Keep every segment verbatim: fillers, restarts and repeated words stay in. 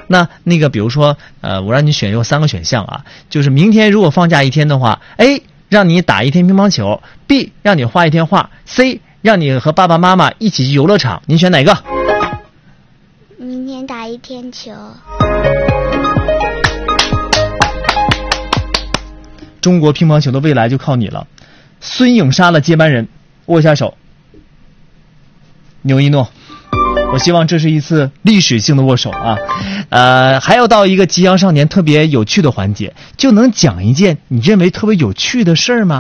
那那个比如说呃，我让你选有三个选项啊，就是明天如果放假一天的话 ，A 让你打一天乒乓球 ，B 让你画一天画 ，C 让你和爸爸妈妈一起去游乐场，你选哪个？ 明天打一天球。 中国乒乓球的未来就靠你了，孙颖莎的接班人，握一下手。牛一诺，我希望这是一次历史性的握手啊！呃，还要到一个吉祥少年特别有趣的环节，就能讲一件你认为特别有趣的事儿吗？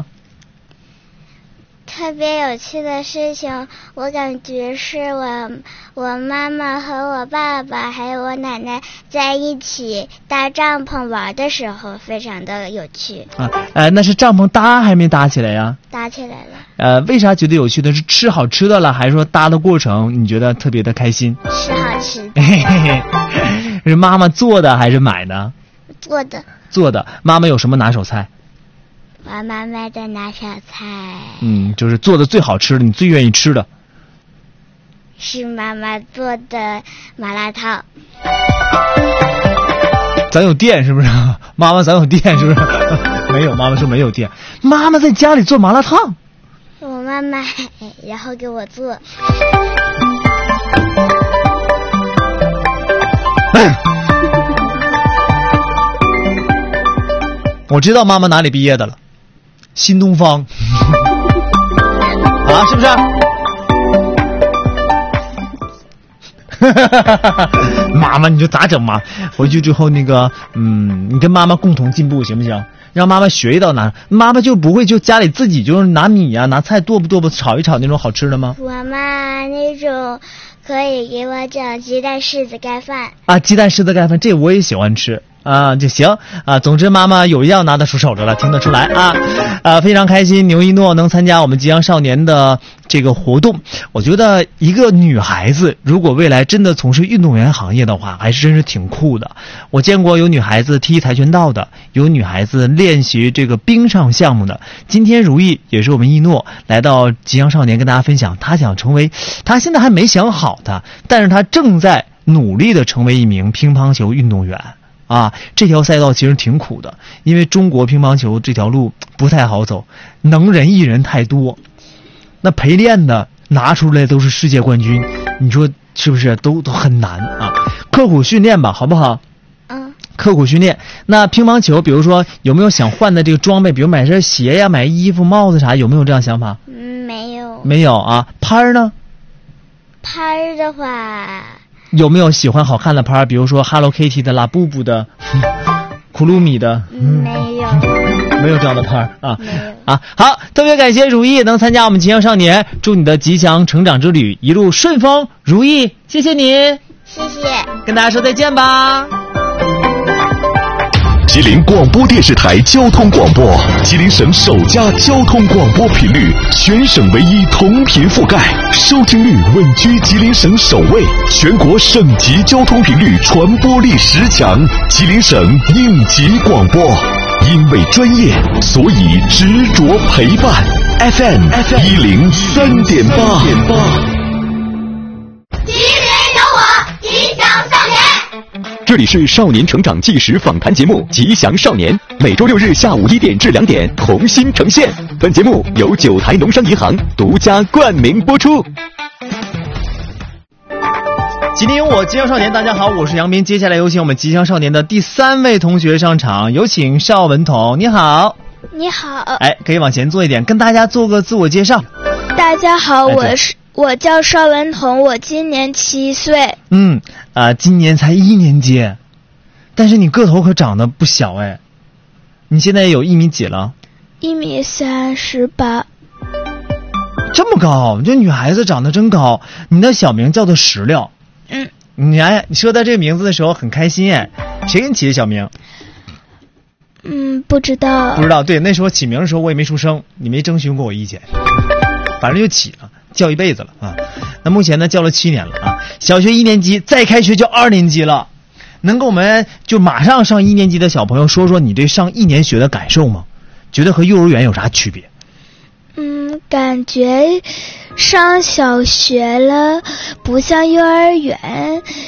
特别有趣的事情，我感觉是我我妈妈和我爸爸还有我奶奶在一起搭帐篷玩的时候，非常的有趣啊。呃，那是帐篷搭还没搭起来呀？ 搭起来了。 呃，为啥觉得有趣的？是吃好吃的了，还是说搭的过程你觉得特别的开心？ 吃好吃的。 嘿嘿嘿，是妈妈做的还是买的？ 做的。 做的。妈妈有什么拿手菜？ 我妈妈的拿手菜， 嗯，就是做的最好吃的，你最愿意吃的， 是妈妈做的麻辣烫。 咱有电是不是？妈妈，咱有电是不是？没有，妈妈说没有电。妈妈在家里做麻辣烫， 我妈妈然后给我做。 我知道妈妈哪里毕业的了。新东方啊，是不是？妈妈，你就咋整嘛？回去之后那个，嗯，你跟妈妈共同进步行不行？让妈妈学一道拿，妈妈就不会就家里自己就是拿米呀、啊、拿菜剁不剁不炒一炒那种好吃的吗？ 我妈那种可以给我整鸡蛋柿子盖饭啊，鸡蛋柿子盖饭这我也喜欢吃。啊，就行啊。总之，妈妈有一样拿得出手的了，听得出来啊。啊，非常开心，牛一诺能参加我们吉祥少年的这个活动。我觉得一个女孩子如果未来真的从事运动员行业的话，还是真是挺酷的。我见过有女孩子踢跆拳道的，有女孩子练习这个冰上项目的。今天如意也是我们一诺来到吉祥少年跟大家分享，她想成为，她现在还没想好的，但是她正在努力的成为一名乒乓球运动员。啊，这条赛道其实挺苦的，因为中国乒乓球这条路不太好走，能人艺人太多，那陪练的拿出来都是世界冠军，你说是不是？都都很难啊，刻苦训练吧，好不好？ 嗯， 刻苦训练。那乒乓球，比如说有没有想换的这个装备？比如买身鞋呀、买衣服、帽子啥，有没有这样想法？ 嗯，没有。 没有啊。拍儿呢？ 拍儿的话。 有没有喜欢好看的拍，比如说 Hello Kitty 的、拉布布的、库鲁米的？ 嗯、没有， 没有这样的拍啊。 没有啊，好，特别感谢如意能参加我们吉祥少年，祝你的吉祥成长之旅一路顺风如意，谢谢你， 谢谢， 跟大家说再见吧。 吉林广播电视台交通广播，吉林省首家交通广播频率，全省唯一同频覆盖，收听率稳居吉林省首位，全国省级交通频率传播力十强，吉林省应急广播。因为专业，所以执着陪伴。F M 一零三点八。 吉林有我，吉祥少年。 这里是少年成长纪实访谈节目《吉祥少年》，每周六日下午一点至两点同心呈现。本节目由九台农商银行独家冠名播出。 吉林有我，吉祥少年，大家好，我是杨斌。接下来有请我们吉祥少年的第三位同学上场，有请邵文彤，你好。 你好。 哎，可以往前坐一点，跟大家做个自我介绍。 大家好，我是我叫邵文彤，我今年七岁。 嗯啊、呃，今年才一年级，但是你个头可长得不小哎。你现在有一米几了？ 一米三十八。 这么高，这女孩子长得真高。你的小名叫做石榴。 嗯， 你哎，你说到这个名字的时候很开心哎，谁给你起的小名？ 嗯，不知道。 不知道，对，那时候起名的时候我也没出声，你没征询过我意见，反正就起了，叫一辈子了啊。那目前呢，叫了七年了啊，小学一年级，再开学就二年级了。能跟我们就马上上一年级的小朋友说说你对上一年学的感受吗？觉得和幼儿园有啥区别？ 嗯，感觉上小学了不像幼儿园，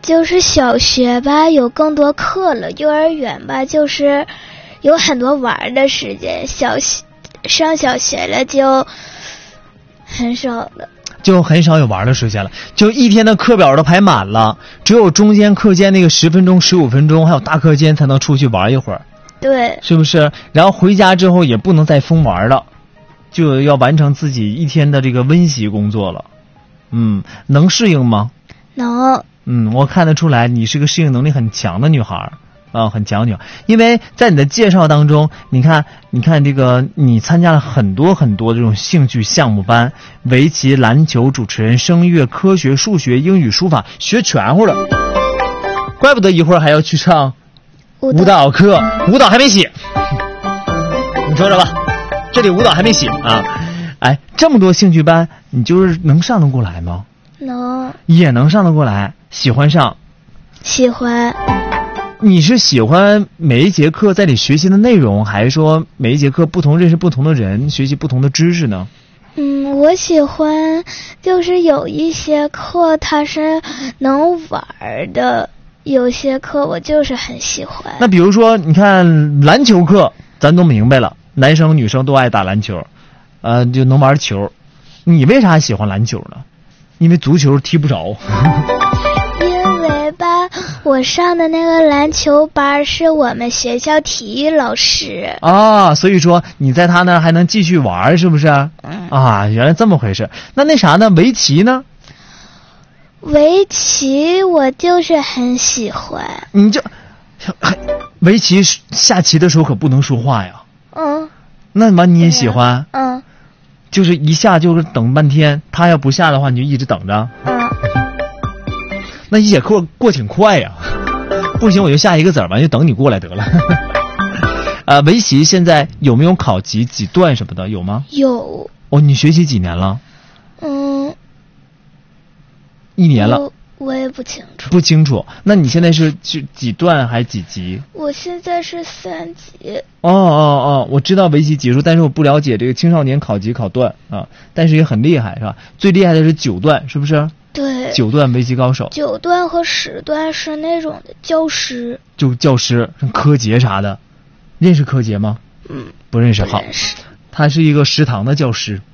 就是小学吧有更多课了，幼儿园吧就是有很多玩的时间，小上小学了就很少了， 就很少有玩的时间了，就一天的课表都排满了，只有中间课间那个十分钟十五分钟还有大课间才能出去玩一会儿， 对， 是不是？然后回家之后也不能再疯玩了，就要完成自己一天的这个温习工作了。嗯，能适应吗？ 能。 嗯，我看得出来你是个适应能力很强的女孩啊，很强女孩。因为在你的介绍当中，你看，你看这个，你参加了很多很多这种兴趣项目班，围棋、篮球、主持人、声乐、科学、数学、英语、书法，学全乎了。怪不得一会儿还要去上舞蹈课，舞蹈还没写。你说说吧，这里舞蹈还没写啊。哎，这么多兴趣班，你就是能上得过来吗？ 能， 也能上得过来，喜欢上。 喜欢。 你是喜欢每一节课在你学习的内容，还是说每一节课不同认识不同的人，学习不同的知识呢？ 嗯，我喜欢就是有一些课它是能玩的，有些课我就是很喜欢。 那比如说你看篮球课咱都明白了，男生女生都爱打篮球，呃，就能玩球。你为啥喜欢篮球呢？因为足球踢不着。 因为吧，我上的那个篮球班是我们学校体育老师啊，所以说你在他那儿还能继续玩，是不是？ 嗯啊，原来这么回事。那那啥呢？围棋呢？ 围棋我就是很喜欢。 你就围棋下棋的时候可不能说话呀。 嗯。 那完你也喜欢？ 嗯。 就是一下就是等半天，他要不下的话你就一直等着。 嗯。 那一节课过挺快呀，不行我就下一个子儿，完就等你过来得了。呃，围棋现在有没有考级几段什么的？有吗？ 有。 哦，你学习几年了？ 嗯， 一年了。 我, 我也不清楚。 不清楚。那你现在是几几段还几级？ 我现在是三级。 哦哦哦，我知道围棋级数，但是我不了解这个青少年考级考段啊，但是也很厉害是吧？最厉害的是九段，是不是？ 对， 九段围棋高手。 九段和十段是那种的教师， 就教师，柯洁啥的，认识柯洁吗？ 嗯， 不认识。好， 不认识。 他是一个食堂的教师。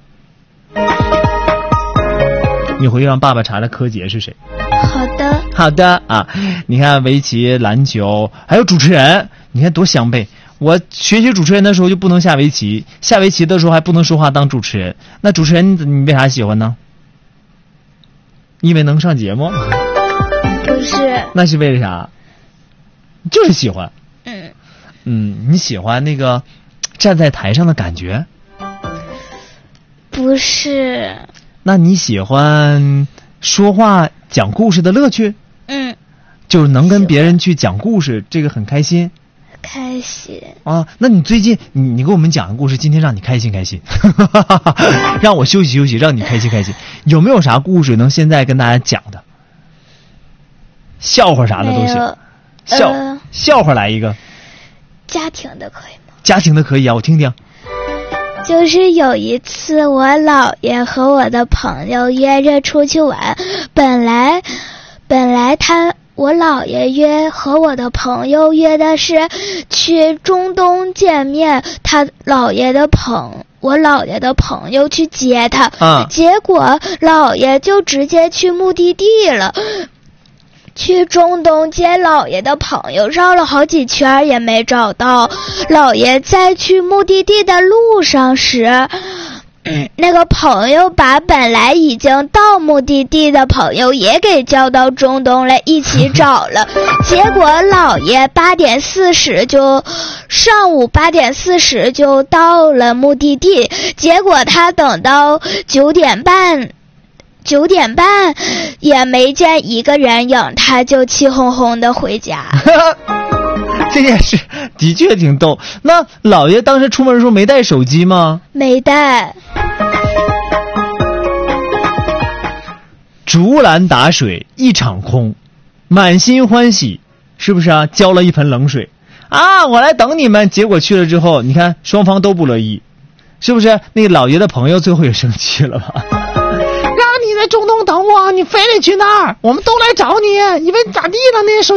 你回去让爸爸查查柯洁是谁。 好的， 好的啊。你看围棋、篮球，还有主持人，你看多相悖。我学习主持人的时候就不能下围棋，下围棋的时候还不能说话当主持人。那主持人你为啥喜欢呢？因为能上节目？ 不是。 那是为了啥？就是喜欢。 嗯。 嗯，你喜欢那个站在台上的感觉？ 不是。 那你喜欢说话讲故事的乐趣？ 嗯。 就是能跟别人去讲故事，这个很开心。 开心啊！那你最近你你给我们讲个故事，今天让你开心开心，让我休息休息，让你开心开心。有没有啥故事能现在跟大家讲的？笑话啥的都行。笑、呃、笑话来一个。 家庭的可以吗？ 家庭的可以啊，我听听。 就是有一次我姥爷和我的朋友约着出去玩，本来本来他我姥爷约和我的朋友约的是去中东见面，他姥爷的朋我姥爷的朋友去接他、 啊、 结果姥爷就直接去目的地了，去中东接姥爷的朋友，绕了好几圈也没找到。姥爷在去目的地的路上时，嗯、那个朋友把本来已经到目的地的朋友也给叫到中东来一起找了。结果姥爷八点四十就上午八点四十就到了目的地，结果他等到九点半。九点半也没见一个人影，他就气哄哄的回家。 这件事的确挺逗。那姥爷当时出门的时候没带手机吗？ 没带。 竹篮打水一场空，满心欢喜，是不是啊？浇了一盆冷水啊！我来等你们。结果去了之后，你看双方都不乐意，是不是？那个姥爷的朋友最后也生气了吧？你的中东等我，你非得去那儿，我们都来找你，以为咋地了呢？手